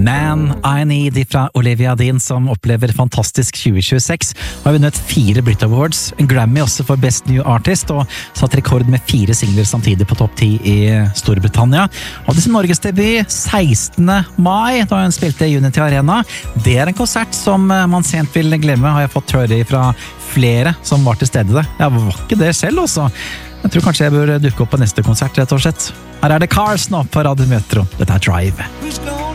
Man I Need fra Olivia Dean, som opplever fantastisk 2026, har vunnet 4 Brit Awards, en Grammy også for Best New Artist, og satt rekord med 4 singler samtidig på topp 10 i Storbritannia. Hadde sin norgesdebut 16. mai, da hun spilte i Unity Arena. Det er en konsert som man sent vil glemme, har jeg fått høre fra flere som var til stede det. Jeg var ikke det selv også. Jeg tror kanskje jeg bør dukke opp på neste konsert, rett og slett. Her er det Cars nå på Radio Metro. Dette er Drive.